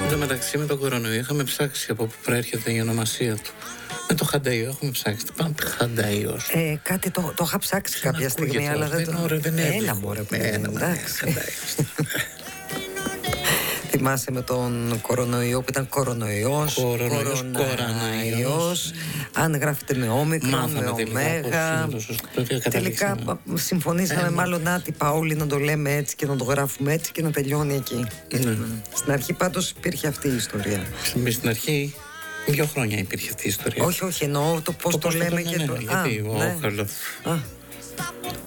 Εν τω μεταξύ με τον κορονοϊό είχαμε ψάξει από πού προέρχεται η ονομασία του. Με το Χανταΐο έχουμε ψάξει. Πάμε Χανταΐος. Κάτι το είχα ψάξει κάποια στιγμή, αλλά δεν το... Έλα μωρέ που εντάξει. Θυμάσαι με τον κορονοϊό που ήταν κορονοϊός, κοροναϊός, αν γράφεται με όμικρον, με ωμέγα. Τελικά συμφωνήσαμε μάλλον άτυπα όλοι να το λέμε έτσι και να το γράφουμε έτσι και να τελειώνει εκεί. Στην αρχή πάντως υπήρχε αυτή η ιστορία. Στην αρχή 2 χρόνια υπήρχε αυτή η ιστορία. Όχι, εννοώ το πώς το λέμε και το... Γιατί